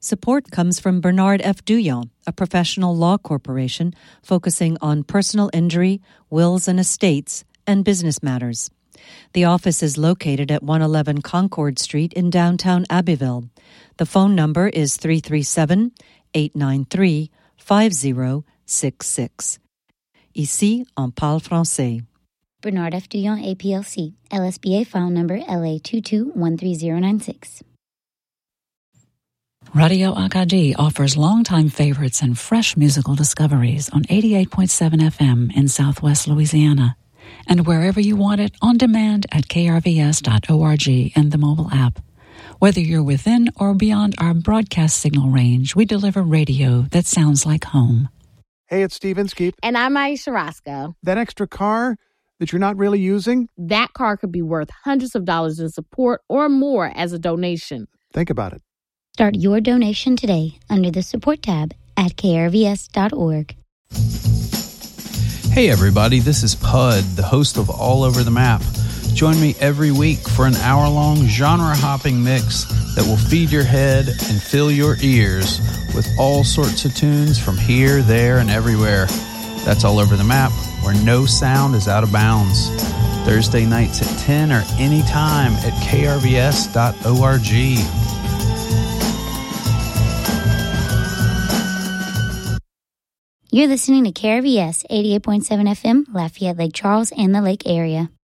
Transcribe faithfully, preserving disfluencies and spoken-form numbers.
Support comes from Bernard F. Douillon, a professional law corporation focusing on personal injury, wills and estates, and business matters. The office is located at one eleven Concord Street in downtown Abbeville. The phone number is three three seven, eight nine three, five zero six six. Ici, on parle français. Bernard F. Douillon, A P L C, L S B A file number L A two two one three zero nine six. Radio Acadie offers longtime favorites and fresh musical discoveries on eighty-eight point seven F M in Southwest Louisiana, and wherever you want it on demand at k r v s dot org and the mobile app. Whether you're within or beyond our broadcast signal range, we deliver radio that sounds like home. Hey, it's Steve Inskeep. And I'm Aisha Roscoe. That extra car that you're not really using? That car could be worth hundreds of dollars in support or more as a donation. Think about it. Start your donation today under the support tab at k r v s dot org. Hey everybody, this is Pud, the host of All Over the Map. Join me every week for an hour-long genre-hopping mix that will feed your head and fill your ears with all sorts of tunes from here, there, and everywhere. That's All Over the Map, where no sound is out of bounds. Thursday nights at ten or anytime at k r v s dot org. You're listening to K R V S eighty-eight point seven F M, Lafayette, Lake Charles, and the Lake area.